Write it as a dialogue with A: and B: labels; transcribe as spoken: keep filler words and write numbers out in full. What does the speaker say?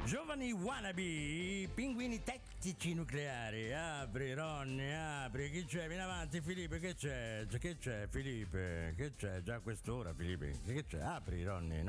A: Giovani wannabe, pinguini tattici nucleari. Apri, Ronny, apri. Chi c'è? Vieni avanti, Filippo. Che c'è? Che c'è, Filippo? Che c'è? Già a quest'ora, Filippo. Che c'è? Apri, Ronny.